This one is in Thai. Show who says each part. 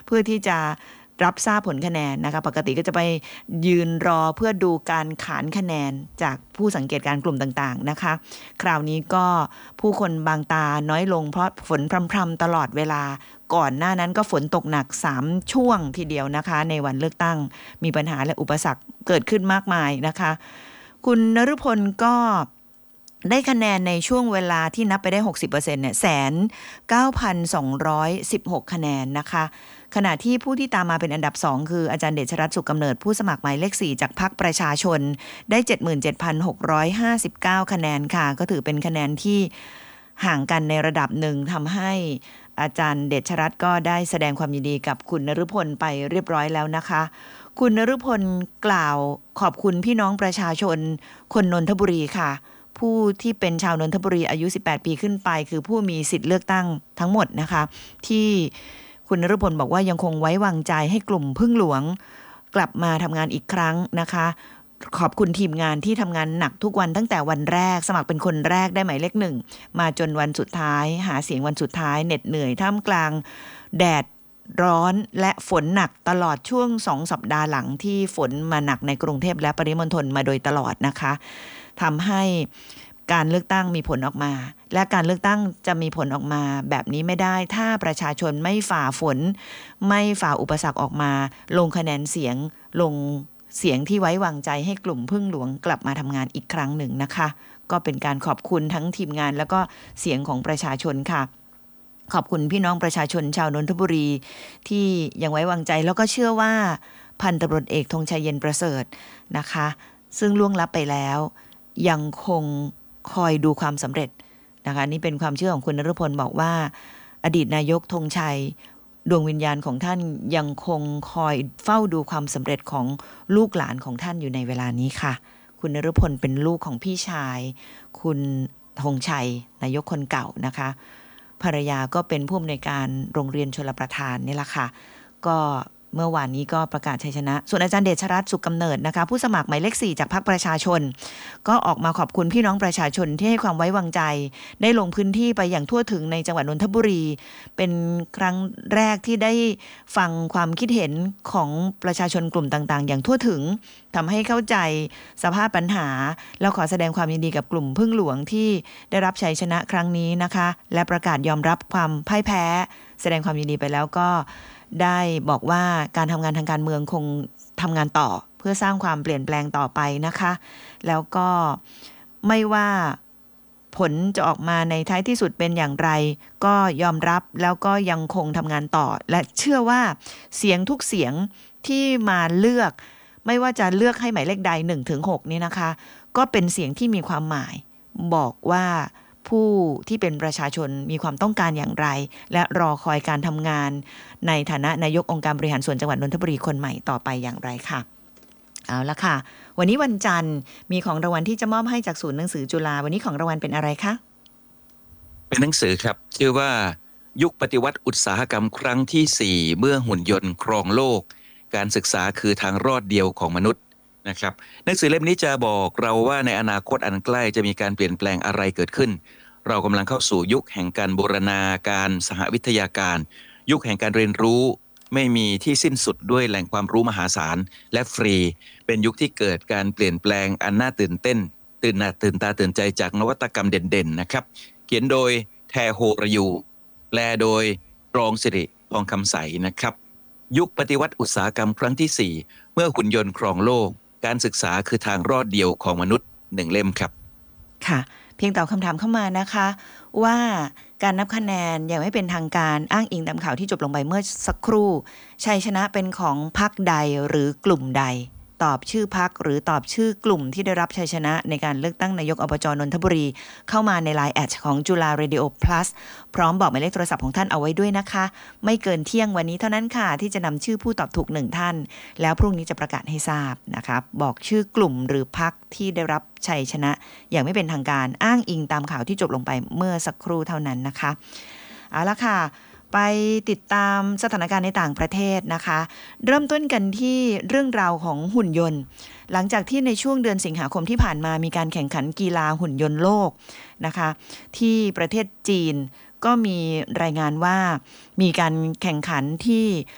Speaker 1: เพื่อที่จะรับทราบผลคะแนนนะคะปกติก็จะไปยืนรอเพื่อดูการขานคะแนนจากผู้สังเกตการณ์กลุ่มต่างๆนะคะคราวนี้ก็ผู้คนบางตาน้อยลงเพราะฝนพรำๆตลอดเวลาก่อนหน้านั้นก็ฝนตกหนัก3ช่วงทีเดียวนะคะในวันเลือกตั้งมีปัญหาและอุปสรรคเกิดขึ้นมากมายนะคะคุณนฤพลก็ได้คะแนนในช่วงเวลาที่นับไปได้ 60% เนี่ย1,9,216 คะแนนนะคะขณะที่ผู้ที่ตามมาเป็นอันดับ2คืออาจารย์เดชรัตน์สุขกำเนิดผู้สมัครหมายเลข4จากพรรคประชาชนได้ 77,659 คะแนนค่ะก็ถือเป็นคะแนนที่ห่างกันในระดับหนึ่งทำให้อาจารย์เดชรัตน์ก็ได้แสดงความยินดีกับคุณนฤพลไปเรียบร้อยแล้วนะคะคุณนฤพลกล่าวขอบคุณพี่น้องประชาชนคนนนทบุรีค่ะผู้ที่เป็นชาวนนทบุรีอายุ18ปีขึ้นไปคือผู้มีสิทธิ์เลือกตั้งทั้งหมดนะคะที่คุณนฤพลบอกว่ายังคงไว้วางใจให้กลุ่มพึ่งหลวงกลับมาทำงานอีกครั้งนะคะขอบคุณทีมงานที่ทำงานหนักทุกวันตั้งแต่วันแรกสมัครเป็นคนแรกได้หมายเลข1มาจนวันสุดท้ายหาเสียงวันสุดท้ายเหน็ดเหนื่อยท่ามกลางแดดร้อนและฝนหนักตลอดช่วง2 สัปดาห์หลังที่ฝนมาหนักในกรุงเทพและปริมณฑลมาโดยตลอดนะคะทำให้การเลือกตั้งมีผลออกมาและการเลือกตั้งจะมีผลออกมาแบบนี้ไม่ได้ถ้าประชาชนไม่ฝ่าฝนไม่ฝ่าอุปสรรคออกมาลงคะแนนเสียงลงเสียงที่ไว้วางใจให้กลุ่มพึ่งหลวงกลับมาทำงานอีกครั้งหนึ่งนะคะก็เป็นการขอบคุณทั้งทีมงานแล้วก็เสียงของประชาชนค่ะขอบคุณพี่น้องประชาชนชาวนนทบุรีที่ยังไว้วางใจแล้วก็เชื่อว่าพันตำรวจเอกธงชัยเย็นประเสริฐนะคะซึ่งล่วงลับไปแล้วยังคงคอยดูความสำเร็จนะคะนี่เป็นความเชื่อของคุณนฤพลบอกว่าอดีตนายกธงชัยดวงวิญญาณของท่านยังคงคอยเฝ้าดูความสำเร็จของลูกหลานของท่านอยู่ในเวลานี้ค่ะคุณนฤพลเป็นลูกของพี่ชายคุณธงชัยนายกคนเก่านะคะภรรยาก็เป็นผู้อำนวยการโรงเรียนชลประทานนี่แหละค่ะก็เมื่อวานนี้ก็ประกาศชัยชนะส่วนอาจารย์เดชรัตน์สุขกำเนิดนะคะผู้สมัครหมายเลข4จากพรรคประชาชนก็ออกมาขอบคุณพี่น้องประชาชนที่ให้ความไว้วางใจได้ลงพื้นที่ไปอย่างทั่วถึงในจังหวัดนนทบุรีเป็นครั้งแรกที่ได้ฟังความคิดเห็นของประชาชนกลุ่มต่างๆอย่างทั่วถึงทำให้เข้าใจสภาพปัญหาแล้วขอแสดงความยินดีกับกลุ่มพึ่งหลวงที่ได้รับชัยชนะครั้งนี้นะคะและประกาศยอมรับความพ่ายแพ้แสดงความยินดีไปแล้วก็ได้บอกว่าการทำงานทางการเมืองคงทำงานต่อเพื่อสร้างความเปลี่ยนแปลงต่อไปนะคะแล้วก็ไม่ว่าผลจะออกมาในท้ายที่สุดเป็นอย่างไรก็ยอมรับแล้วก็ยังคงทำงานต่อและเชื่อว่าเสียงทุกเสียงที่มาเลือกไม่ว่าจะเลือกให้หมายเลขใด 1-6 นี่นะคะก็เป็นเสียงที่มีความหมายบอกว่าผู้ที่เป็นประชาชนมีความต้องการอย่างไรและรอคอยการทำงานในฐานะนายกองค์การบริหารส่วนจังหวัดนนทบุรีคนใหม่ต่อไปอย่างไรค่ะเอาละค่ะวันนี้วันจันทร์มีของรางวัลที่จะมอบให้จากศูนย์หนังสือจุฬาวันนี้ของรางวัลเป็นอะไรคะ
Speaker 2: เป็นหนังสือครับชื่อว่ายุคปฏิวัติอุตสาหกรรมครั้งที่4เมื่อหุ่นยนต์ครองโลกการศึกษาคือทางรอดเดียวของมนุษย์นะครับหนังสือเล่มนี้จะบอกเราว่าในอนาคตอันใกล้จะมีการเปลี่ยนแปลงอะไรเกิดขึ้นเรากำลังเข้าสู่ยุคแห่งการบูรณาการสหวิทยาการยุคแห่งการเรียนรู้ไม่มีที่สิ้นสุดด้วยแหล่งความรู้มหาศาลและฟรีเป็นยุคที่เกิดการเปลี่ยนแปลงอันน่าตื่นเต้นตื่นตาตื่นใจจากนวัตกรรมเด่นๆนะครับเขียนโดยแทโฮระยูแปลโดยรองสิริทองคำใสนะครับยุคปฏิวัติอุตสาหกรรมครั้งที่4เมื่อหุ่นยนต์ครองโลกการศึกษาคือทางรอดเดียวของมนุษย์1 เล่มครับ
Speaker 1: ค่ะเพียงตอบคำถามเข้ามานะคะว่าการนับคะแนนยังไม่เป็นทางการอ้างอิงตามข่าวที่จบลงไปเมื่อสักครู่ชัยชนะเป็นของพรรคใดหรือกลุ่มใดตอบชื่อพรรคหรือตอบชื่อกลุ่มที่ได้รับชัยชนะในการเลือกตั้งนายกอบจ.นนทบุรีเข้ามาใน LINE แอดของจุฬา Radio Plus พร้อมบอกหมายเลขโทรศัพท์ของท่านเอาไว้ด้วยนะคะไม่เกินเที่ยงวันนี้เท่านั้นค่ะที่จะนำชื่อผู้ตอบถูก1ท่านแล้วพรุ่งนี้จะประกาศให้ทราบนะคะบอกชื่อกลุ่มหรือพรรคที่ได้รับชัยชนะอย่างไม่เป็นทางการอ้างอิงตามข่าวที่จบลงไปเมื่อสักครู่เท่านั้นนะคะเอาละค่ะไปติดตามสถานการณ์ในต่างประเทศนะคะเริ่มต้นกันที่เรื่องราวของหุ่นยนต์หลังจากที่ในช่วงเดือนสิงหาคมที่ผ่านมามีการแข่งขันกีฬาหุ่นยนต์โลกนะคะที่ประเทศจีนก็มีรายงานว่ามีการแข่งขันที่